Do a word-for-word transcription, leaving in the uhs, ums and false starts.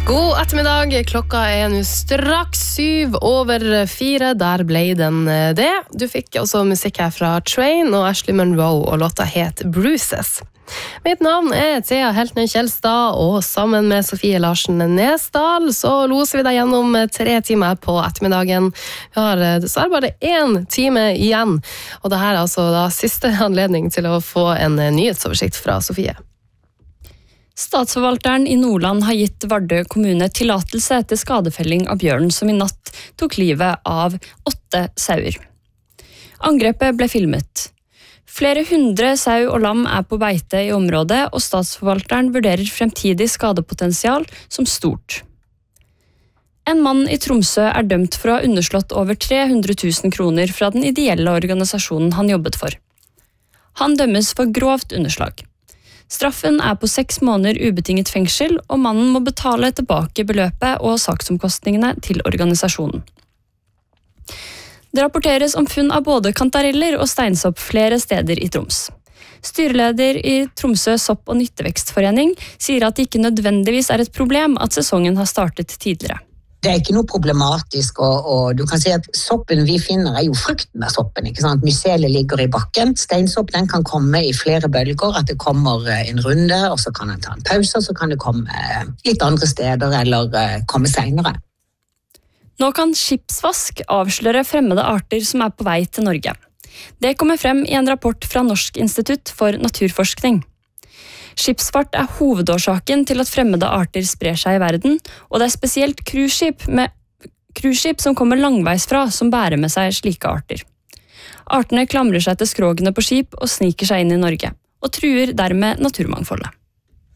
God ettermiddag, klokka er nå straks syv over fire, der ble den det. Du fikk også musikk her fra Train og Ashley Monroe, og låta het Bruises. Mitt navn er Thea Heltner Kjellstad, og sammen med Sofie Larsen Nesdal så loser vi deg gjennom tre timer på ettermiddagen. Vi har dessverre bare én time igjen, og det her er altså da siste anledning til å få en nyhetsoversikt fra Sofie. Statsforvalteren i Nordland har gitt Vardø kommune tillatelse til skadefelling av bjørn som i natt tok livet av åtte sauer. Angrepet ble filmet. Flere hundre sau og lam er på beite i området, og statsforvalteren vurderer fremtidig skadepotensial som stort. En mann i Tromsø er dømt for å ha underslått over tre hundre tusen kroner fra den ideelle organisasjonen han jobbet for. Han dømmes for grovt underslag. Straffen er på seks måneder ubetinget fengsel, og mannen må betale tilbake beløpet og saksomkostningene til organisasjonen. Det rapporteres om funn av både kantareller og steinsopp flere steder i Troms. Styreleder i Tromsø sopp- og nyttevekstforening sier at det ikke nødvendigvis er et problem at sesongen har startet tidligere. Det er ikke noe problematisk, og, og du kan si at soppen vi finner er jo frukten av soppen, ikke sant? Mycelet ligger i bakken. Steinsopp den kan komme i flere bølger, at det kommer en runde, og så kan den ta en pause, og så kan det komme litt andre steder, eller komme senere. Nå kan skipsvask avsløre fremmede arter som er på vei til Norge. Det kommer frem i en rapport fra Norsk institutt for naturforskning. Skipsfart er hovedårsaken til at fremmede arter sprer seg i verden, og det er spesielt cruiseskip med cruiseskip som kommer langveis fra som bærer med seg slike arter. Artene klamrer seg til skrogene på skip og sniker seg inn i Norge, og truer dermed naturmangfoldet.